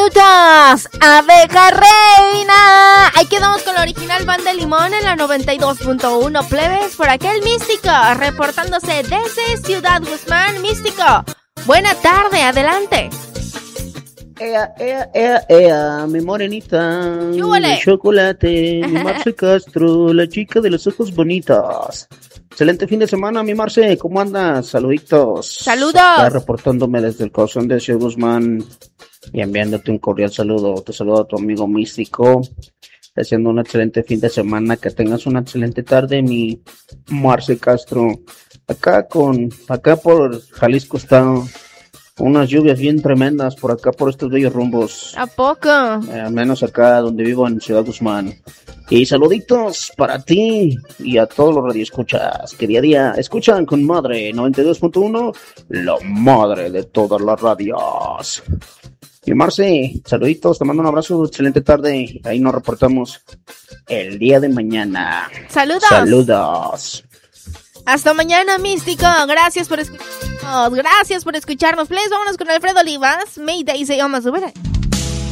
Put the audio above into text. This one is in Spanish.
minutos. Abeja reina. Ahí quedamos con la original Banda Limón en la 92.1 plebes. Por acá el Místico, reportándose desde Ciudad Guzmán. Místico, buena tarde, adelante. Mi morenita, ¡Yúbale! mi chocolate, mi Marce Castro, la chica de los ojos bonitos. Excelente fin de semana, mi Marce, ¿cómo andas? Saluditos. Saludos. Acá reportándome desde el corazón de Ciudad Guzmán y enviándote un cordial saludo. Te saludo a tu amigo Místico, deseando un excelente fin de semana, que tengas una excelente tarde, mi Marce Castro. Acá por Jalisco están unas lluvias bien tremendas por acá, por estos bellos rumbos. ¿A poco? Al menos acá donde vivo en Ciudad Guzmán. Y saluditos para ti y a todos los radioescuchas que día a día escuchan con Madre 92.1, la madre de todas las radios. Y Marce, saluditos, te mando un abrazo, excelente tarde. Ahí nos reportamos el día de mañana. Saludos. Saludos. Hasta mañana, Místico. Gracias por escucharnos. Gracias por escucharnos. Please, vámonos con Alfredo Olivas. Mayday se llama su